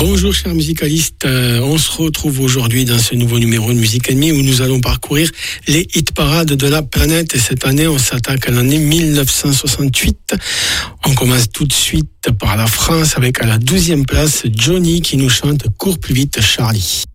Bonjour chers musicalistes, on se retrouve aujourd'hui dans ce nouveau numéro de Musique Ennemie où nous allons parcourir les hit parades de la planète et cette année on s'attaque à l'année 1968. On commence tout de suite par la France avec à la 12e place Johnny qui nous chante Cours plus vite Charlie.